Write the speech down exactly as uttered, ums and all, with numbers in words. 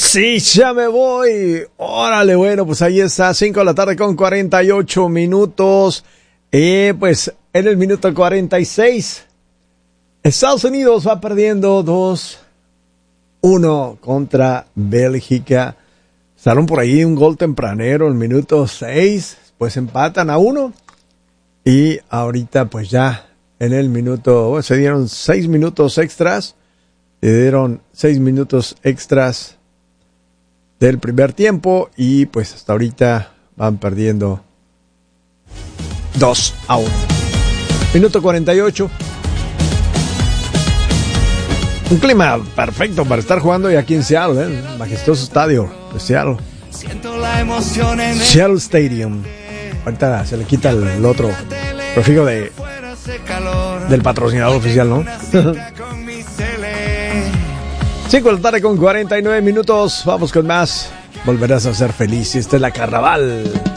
Sí, ya me voy. Órale, bueno, pues ahí está, cinco de la tarde con cuarenta y ocho minutos. Eh, pues en el minuto cuarenta y seis, Estados Unidos va perdiendo dos uno contra Bélgica. Salieron por ahí un gol tempranero en el minuto seis, pues empatan a uno. Y ahorita pues ya en el minuto, bueno, se dieron seis minutos extras. Se dieron seis minutos extras del primer tiempo y pues hasta ahorita van perdiendo dos a uno. Minuto cuarenta y ocho. Un clima perfecto para estar jugando y aquí en Seattle, ¿eh? El majestuoso estadio de Seattle. Siento la emoción en Seattle Stadium. Ahorita se le quita el, el otro prefijo de del patrocinador oficial, ¿no? cinco de la tarde con cuarenta y nueve minutos. Vamos con más. Volverás a ser feliz. Y esta es la Carnaval.